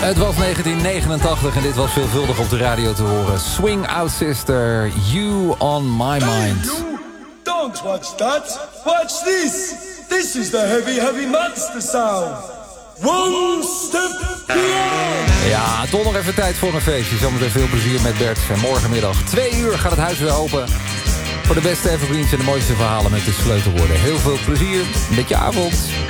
Het was 1989 en dit was veelvuldig op de radio te horen. Swing Out Sister, You on My Mind. Hey, you! Don't watch that! Watch this! This is the heavy, heavy monster sound! One step beyond! Ja, toch nog even tijd voor een feestje. Zometeen veel plezier met Bert. En morgenmiddag 2 uur gaat het huis weer open. Voor de beste evergreens en de mooiste verhalen met de sleutelwoorden. Heel veel plezier met je avond.